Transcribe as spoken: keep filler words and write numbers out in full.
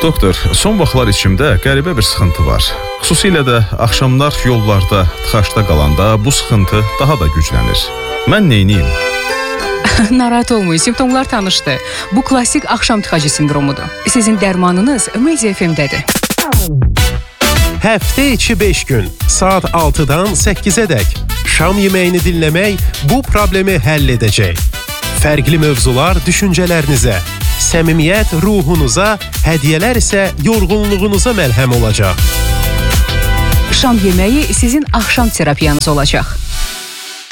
Doktor, son vaxtlar içimdə qəribə bir sıxıntı var. Xüsusilə də axşamlar yollarda, tıxaçda qalanda bu sıxıntı daha da güclənir. Mən neyniyim? Narahat olmayın, simptomlar tanışdı. Bu klasik axşam tıxacı sindromudur. Sizin dərmanınız Media F M-dədir. Həftə içi beş gün, saat altıdan səkkizə dək şam yeməyini dinləmək bu problemi həll edəcək. Fərqli mövzular düşüncələrinizə, səmimiyyət ruhunuza, hədiyyələr isə yorğunluğunuza məlhəm olacaq. Şam yeməyi sizin axşam terapiyanız olacaq.